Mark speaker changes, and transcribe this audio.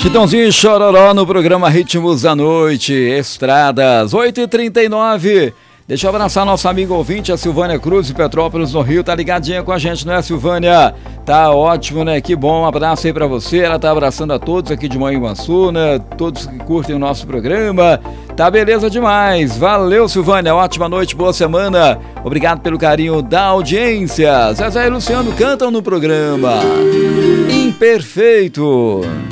Speaker 1: Chitãozinho e Chororó no programa Ritmos da Noite, Estradas, 8h39. Deixa eu abraçar nosso amigo ouvinte, a Silvânia Cruz de Petrópolis, no Rio. Tá ligadinha com a gente, não é, Silvânia? Tá ótimo, né? Que bom, um abraço aí pra você. Ela tá abraçando a todos aqui de Manhuaçu, né? Todos que curtem o nosso programa. Tá beleza demais. Valeu, Silvânia. Ótima noite, boa semana. Obrigado pelo carinho da audiência. Zezé e Luciano cantam no programa Imperfeito.